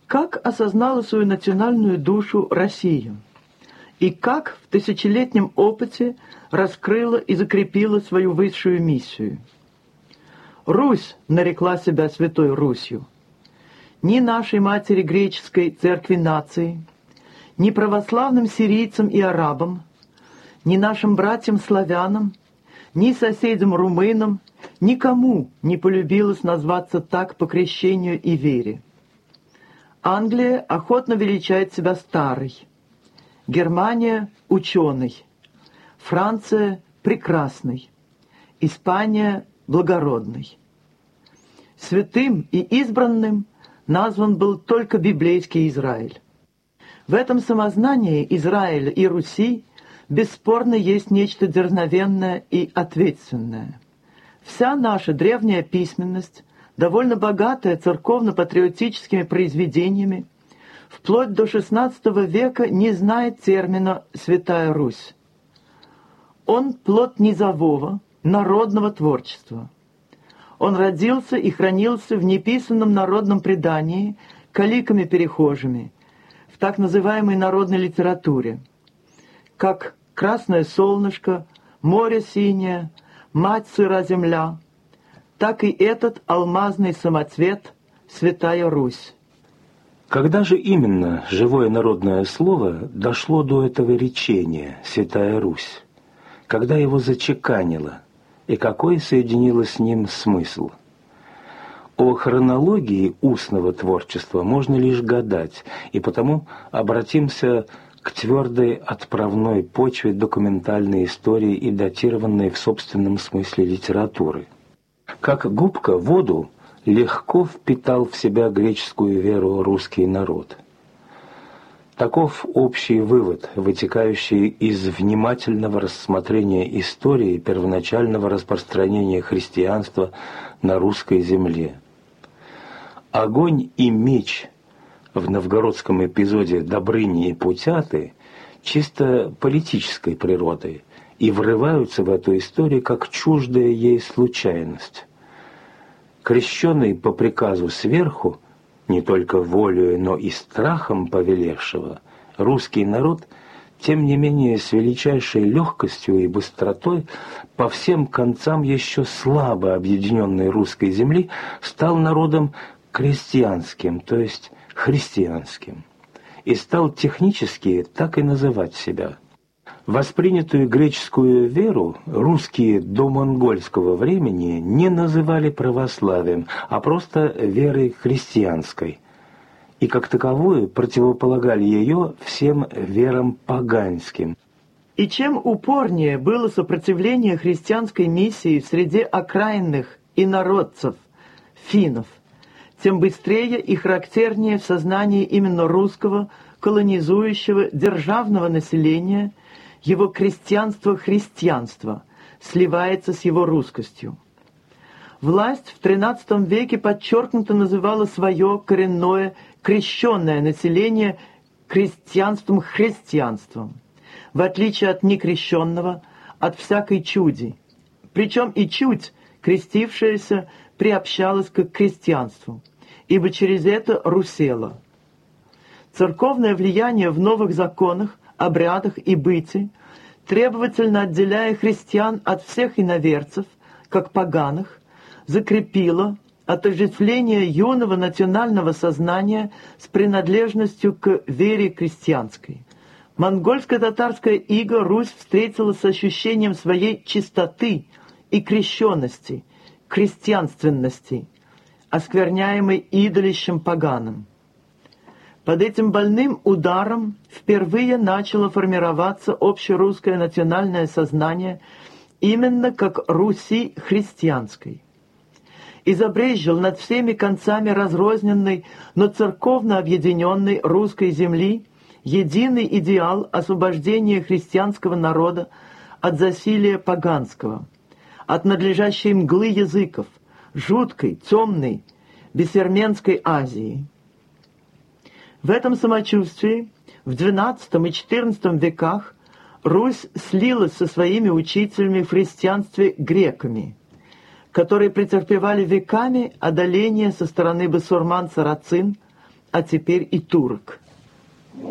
Как осознала свою национальную душу Россия? И как в тысячелетнем опыте раскрыла и закрепила свою высшую миссию? Русь нарекла себя Святой Русью. Ни нашей матери греческой церкви нации, ни православным сирийцам и арабам, ни нашим братьям-славянам, ни соседям-румынам, никому не полюбилось назваться так по крещению и вере. Англия охотно величает себя старой, Германия – ученой, Франция – прекрасной, Испания – благородной. Святым и избранным назван был только библейский Израиль. В этом самознании Израиля и Руси бесспорно есть нечто дерзновенное и ответственное. Вся наша древняя письменность, довольно богатая церковно-патриотическими произведениями, вплоть до XVI века не знает термина «Святая Русь». Он плод низового, народного творчества. Он родился и хранился в неписанном народном предании каликами-перехожими, в так называемой народной литературе, как «Красное солнышко», «Море синее», «Мать сыра земля», так и этот алмазный самоцвет «Святая Русь». Когда же именно живое народное слово дошло до этого речения «Святая Русь»? Когда его зачеканило? И какой соединило с ним смысл? О хронологии устного творчества можно лишь гадать, и потому обратимся к твердой отправной почве документальной истории и датированной в собственном смысле литературы. Как губка воду легко впитал в себя греческую веру русский народ. Таков общий вывод, вытекающий из внимательного рассмотрения истории первоначального распространения христианства на русской земле. Огонь и меч в новгородском эпизоде Добрыни и Путяты чисто политической природы и врываются в эту историю как чуждая ей случайность. Крещенный по приказу сверху, не только волею, но и страхом повелевшего, русский народ, тем не менее с величайшей легкостью и быстротой по всем концам еще слабо объединенной русской земли стал народом крестьянским, то есть христианским, и стал технически так и называть себя. Воспринятую греческую веру русские до монгольского времени не называли православием, а просто верой христианской, и как таковую противополагали ее всем верам поганским. И чем упорнее было сопротивление христианской миссии в среде окраинных инородцев, финнов, тем быстрее и характернее в сознании именно русского колонизующего державного населения его крестьянство-христианство сливается с его русскостью. Власть в XIII веке подчеркнуто называла свое коренное крещенное население крестьянством-христианством, в отличие от некрещенного, от всякой чуди. Причем и чудь, крестившаяся, приобщалась к крестьянству, ибо через это русела. Церковное влияние в новых законах, обрядах и быте, требовательно отделяя христиан от всех иноверцев, как поганых, закрепило отождествление юного национального сознания с принадлежностью к вере крестьянской. Монгольско-татарская ига Русь встретила с ощущением своей чистоты и крещенности, крестьянственности, оскверняемой идолищем поганым. Под этим больным ударом впервые начало формироваться общерусское национальное сознание именно как Руси христианской. И забрезжил над всеми концами разрозненной, но церковно объединенной русской земли единый идеал освобождения христианского народа от засилия поганского, от надлежащей мглы языков, жуткой, темной, бессерменской Азии. В этом самочувствии в XII и XIV веках Русь слилась со своими учителями в христианстве греками, которые претерпевали веками одоление со стороны басурман-сарацин, а теперь и турок.